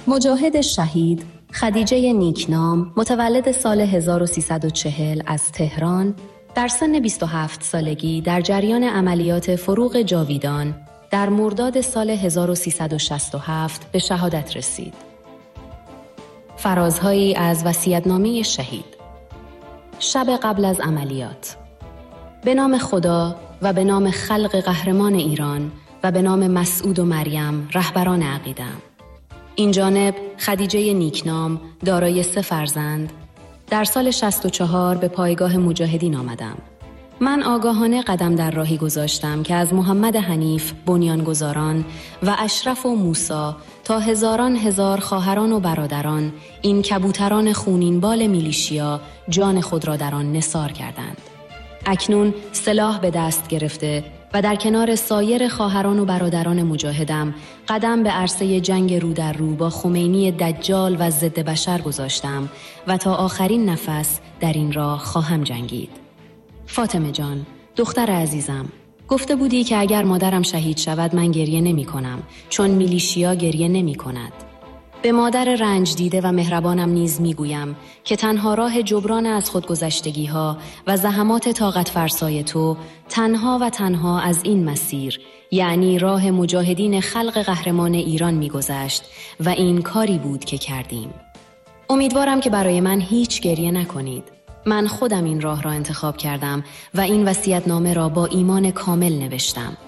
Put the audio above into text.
مجاهد شهید خدیجه نیکنام متولد سال 1340 از تهران در سن 27 سالگی در جریان عملیات فروغ جاویدان در مرداد سال 1367 به شهادت رسید. فرازهایی از وصیت‌نامه شهید. شب قبل از عملیات. به نام خدا و به نام خلق قهرمان ایران و به نام مسعود و مریم رهبران عقیده‌ام. این جانب خدیجه نیکنام دارای 3 فرزند در سال 64 به پایگاه مجاهدین آمدم. من آگاهانه قدم در راهی گذاشتم که از محمد حنیف بنیانگذاران و اشرف و موسی تا هزاران هزار خواهران و برادران این کبوتران خونین بال میلیشیا جان خود را در آن نثار کردند. اکنون سلاح به دست گرفته و در کنار سایر خواهران و برادران مجاهدم قدم به عرصه جنگ رو در رو با خمینی دجال و ضد بشر گذاشتم و تا آخرین نفس در این راه خواهم جنگید. فاطمه جان، دختر عزیزم، گفته بودی که اگر مادرم شهید شود من گریه نمی کنم، چون میلیشیا گریه نمی کند. به مادر رنج دیده و مهربانم نیز می گویم که تنها راه جبران از خودگذشتگی ها و زحمات طاقت فرسای تو تنها و تنها از این مسیر، یعنی راه مجاهدین خلق قهرمان ایران می گذشت و این کاری بود که کردیم. امیدوارم که برای من هیچ گریه نکنید. من خودم این راه را انتخاب کردم و این وصیت‌نامه را با ایمان کامل نوشتم.